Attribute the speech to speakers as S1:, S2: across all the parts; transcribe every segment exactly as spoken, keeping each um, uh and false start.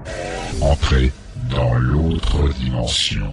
S1: Entrez dans l'autre dimension.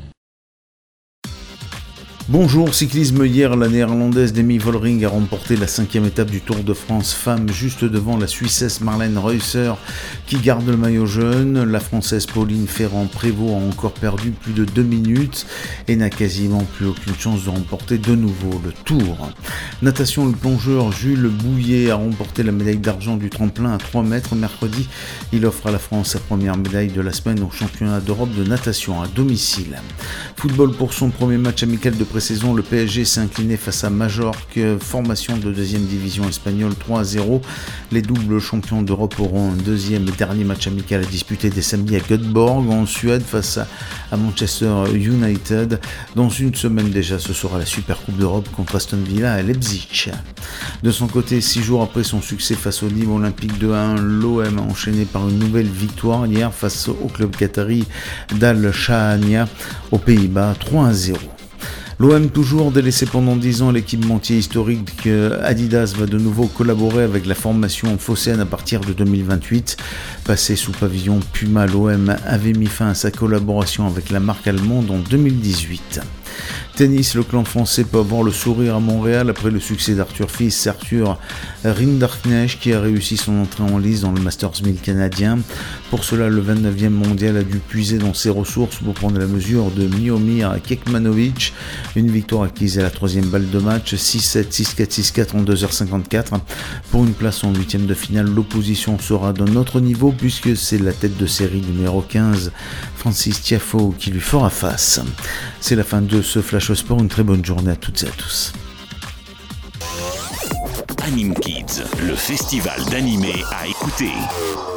S2: Bonjour cyclisme, hier la néerlandaise Demi Vollering a remporté la cinquième étape du Tour de France femmes juste devant la Suissesse Marlène Reusser qui garde le maillot jaune. La française Pauline Ferrand-Prévot a encore perdu plus de deux minutes et n'a quasiment plus aucune chance de remporter de nouveau le Tour. Natation, le plongeur Jules Bouillet a remporté la médaille d'argent du tremplin à trois mètres mercredi. Il offre à la France sa première médaille de la semaine au championnat d'Europe de natation à domicile. Football, pour son premier match amical de pré-saison, le P S G s'est incliné face à Majorque, formation de deuxième division espagnole, trois à zéro. Les doubles champions d'Europe auront un deuxième et dernier match amical à disputer dès samedi à Göteborg en Suède face à, à Manchester United. Dans une semaine déjà, ce sera la Super Coupe d'Europe contre Aston Villa à Leipzig. De son côté, six jours après son succès face au Nîmes Olympique deux à un, l'O M a enchaîné par une nouvelle victoire hier face au club qatari d'Al Shahania aux Pays-Bas, trois à zéro. L'O M toujours délaissé pendant dix ans, l'équipementier historique Adidas va de nouveau collaborer avec la formation phocéenne à partir de deux mille vingt-huit. Passé sous pavillon Puma, l'O M avait mis fin à sa collaboration avec la marque allemande en deux mille dix-huit. Tennis, le clan français peut avoir le sourire à Montréal après le succès d'Arthur Fils, Arthur Rinderknecht qui a réussi son entrée en lice dans le Masters mille canadien. Pour cela, le vingt-neuvième mondial a dû puiser dans ses ressources pour prendre la mesure de Miomir Kekmanovic. Une victoire acquise à la troisième balle de match, six sept, six quatre, six quatre en deux heures cinquante-quatre. Pour une place en huitième de finale, l'opposition sera d'un autre niveau puisque c'est la tête de série numéro quinze, Francis Tiafoe, qui lui fera face. C'est la fin de ce Flash au Sport, une très bonne journée à toutes et à tous.
S3: Anime Kids, le festival d'animé à écouter.